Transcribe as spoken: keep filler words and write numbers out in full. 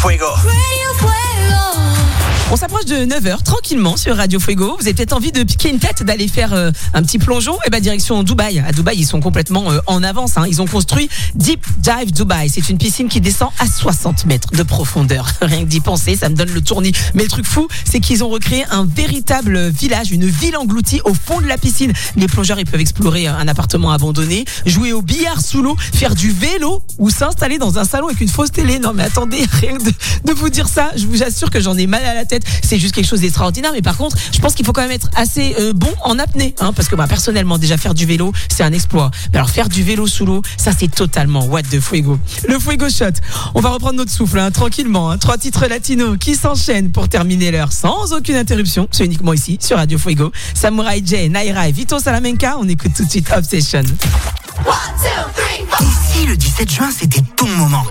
Fuego. On s'approche de neuf heures tranquillement sur Radio Fuego. Vous avez peut-être envie de piquer une tête, d'aller faire euh, un petit plongeon. Et ben direction Dubaï. À Dubaï, ils sont complètement euh, en avance. Hein. Ils ont construit Deep Dive Dubaï. C'est une piscine qui descend à soixante mètres de profondeur. Rien que d'y penser, ça me donne le tournis. Mais le truc fou, c'est qu'ils ont recréé un véritable village, une ville engloutie au fond de la piscine. Les plongeurs, ils peuvent explorer un appartement abandonné, jouer au billard sous l'eau, faire du vélo ou s'installer dans un salon avec une fausse télé. Non mais attendez, rien que de, de vous dire ça, je vous assure que j'en ai mal à la tête. C'est juste quelque chose d'extraordinaire. Mais par contre, je pense qu'il faut quand même être assez euh, bon en apnée, hein, parce que bah, personnellement, déjà faire du vélo, c'est un exploit. Mais alors faire du vélo sous l'eau, ça c'est totalement what the Fuego. Le Fuego Shot. On va reprendre notre souffle hein, tranquillement. Hein. Trois titres latinos qui s'enchaînent pour terminer l'heure sans aucune interruption. C'est uniquement ici sur Radio Fuego. Samurai J, Naira et Vito Salamenka. On écoute tout de suite Obsession. Et si le dix-sept juin c'était ton moment?